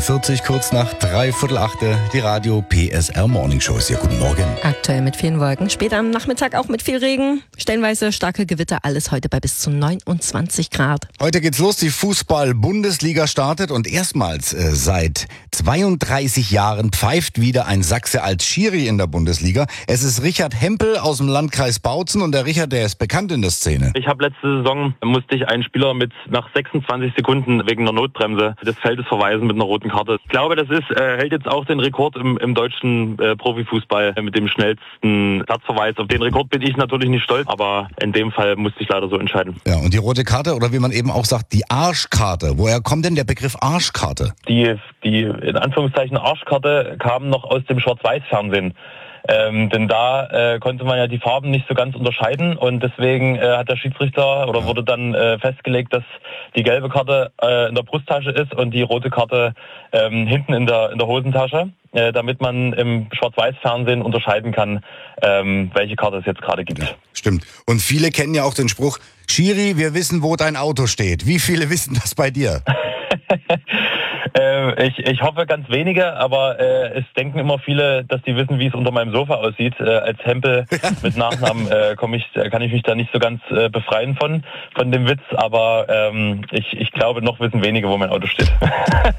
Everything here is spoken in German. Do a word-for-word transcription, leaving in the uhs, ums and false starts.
vierzig, kurz nach dreiviertel achte, die Radio P S R Morning Show. Sehr guten Morgen. Aktuell mit vielen Wolken, später am Nachmittag auch mit viel Regen. Stellenweise starke Gewitter, alles heute bei bis zu neunundzwanzig Grad. Heute geht's los, die Fußball-Bundesliga startet und erstmals äh, seit zweiunddreißig Jahren pfeift wieder ein Sachse als Schiri in der Bundesliga. Es ist Richard Hempel aus dem Landkreis Bautzen und der Richard, der ist bekannt in der Szene. Ich habe letzte Saison, musste ich einen Spieler mit nach sechsundzwanzig Sekunden wegen einer Notbremse des Feldes verweisen mit einer roten Karte. Ich glaube, das ist, äh, hält jetzt auch den Rekord im, im deutschen äh, Profifußball äh, mit dem schnellsten Platzverweis. Auf den Rekord bin ich natürlich nicht stolz, aber in dem Fall musste ich leider so entscheiden. Ja, und die rote Karte oder wie man eben auch sagt, die Arschkarte. Woher kommt denn der Begriff Arschkarte? Die, die in Anführungszeichen Arschkarte kam noch aus dem Schwarz-Weiß-Fernsehen. Ähm, denn da äh, konnte man ja die Farben nicht so ganz unterscheiden und deswegen äh, hat der Schiedsrichter oder wurde dann äh, festgelegt, dass die gelbe Karte äh, in der Brusttasche ist und die rote Karte ähm, hinten in der in der Hosentasche, äh, damit man im Schwarz-Weiß-Fernsehen unterscheiden kann, ähm, welche Karte es jetzt gerade gibt. Ja, stimmt. Und viele kennen ja auch den Spruch, Schiri, wir wissen, wo dein Auto steht. Wie viele wissen das bei dir? Äh, ich, ich hoffe ganz wenige, aber äh, es denken immer viele, dass die wissen, wie es unter meinem Sofa aussieht. Äh, als Hempel mit Nachnamen äh, komm ich, kann ich mich da nicht so ganz äh, befreien von, von dem Witz, aber ähm, ich, ich glaube, noch wissen wenige, wo mein Auto steht.